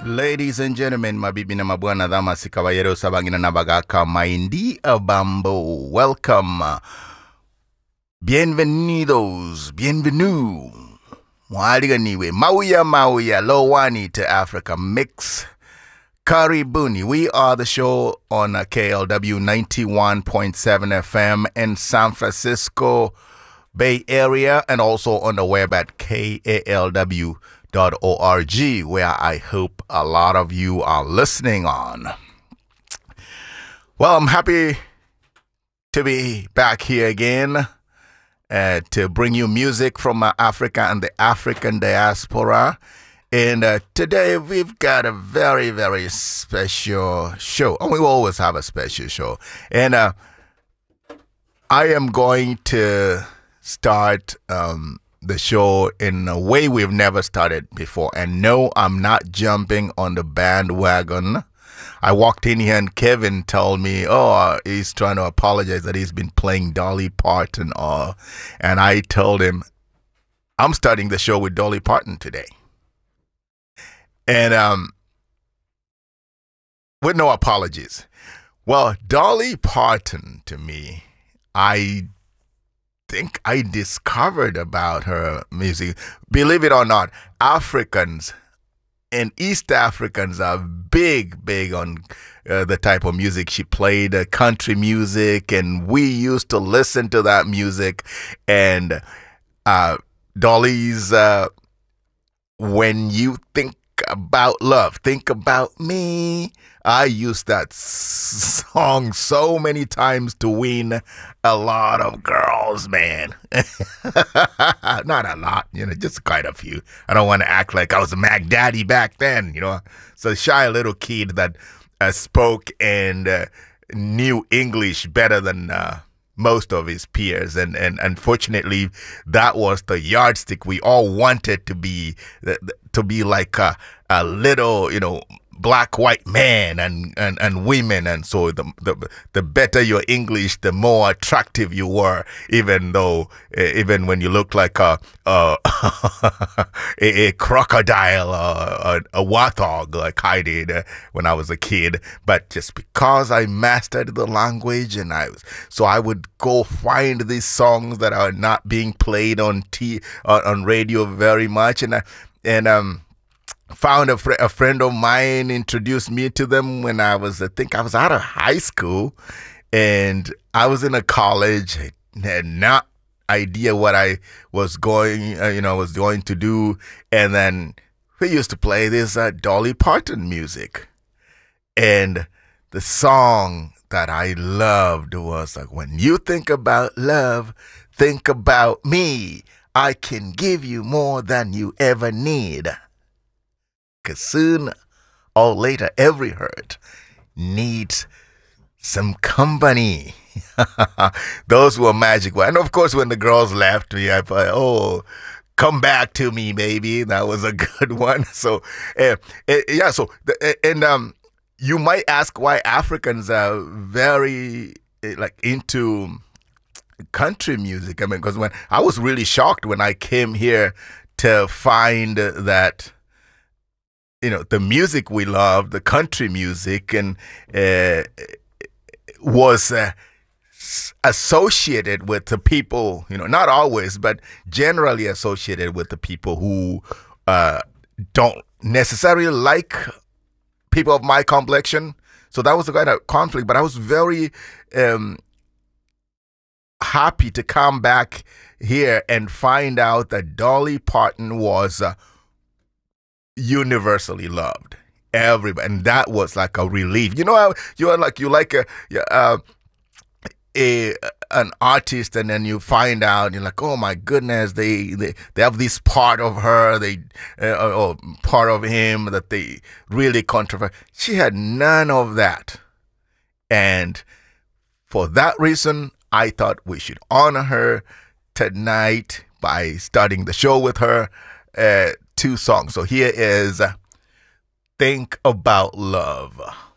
Ladies and gentlemen, mabibi na mabwana, damas y caballeros, sabangina na bagaka, maindi bambo. Welcome. Bienvenidos. Bienvenue. Mwaliganiwe. Mauya Mauya. Lowani to Africa Mix. Karibuni. We are the show on KLW 91.7 FM in San Francisco Bay Area and also on the web at KALW.org, where I hope a lot of you are listening on. Well, I'm happy to be back here again to bring you music from Africa and the African diaspora. And today we've got a very, very special show. And we always have a special show. And I am going to start the show in a way we've never started before. And no, I'm not jumping on the bandwagon. I walked in here and Kevin told me, he's trying to apologize that he's been playing Dolly Parton. And I told him, I'm starting the show with Dolly Parton today. And with no apologies. Well, Dolly Parton, to me, I think I discovered about her music. Believe it or not, Africans and East Africans are big on the type of music she played, country music, and we used to listen to that music. And Dolly's When You Think About Love, Think About Me. I used that song so many times to win a lot of girls, man. Not a lot, just quite a few. I don't want to act like I was a Mac Daddy back then, So shy little kid that spoke and knew English better than most of his peers. And unfortunately, that was the yardstick we all wanted to be like a little, black white man and women. And so the better your English, the more attractive you were, even when you looked like a crocodile or a warthog like I did when I was a kid. But just because I mastered the language and I would go find these songs that are not being played on radio very much, and found a friend of mine introduced me to them when I think I was out of high school, and I was in a college. I had not idea what I was going to do, and then we used to play this Dolly Parton music, and the song that I loved was like, when you think about love, think about me. I can give you more than you ever need. 'Cause sooner or later, every hurt needs some company. Those were magic. And of course, when the girls left me, I thought, come back to me, baby. That was a good one. So, you might ask why Africans are very into country music. I mean, because when I was really shocked when I came here to find that the music we love, the country music, and was associated with the people, not always, but generally associated with the people who don't necessarily like people of my complexion. So that was a kind of conflict, but I was very happy to come back here and find out that Dolly Parton was universally loved. Everybody, and that was like a relief. You like an artist, and then you find out, you're like, oh my goodness, they have this part of her, or part of him that they really controversial. She had none of that, and for that reason, I thought we should honor her tonight by starting the show with her. 2 songs. So here is Think About Love.